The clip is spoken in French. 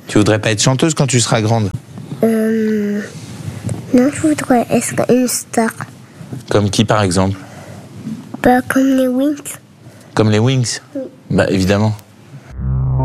Tu voudrais pas être chanteuse quand tu seras grande? Non, je voudrais être une star. Comme qui, par exemple? Pas comme les Wings. Comme les Wings? Oui. Bah, évidemment.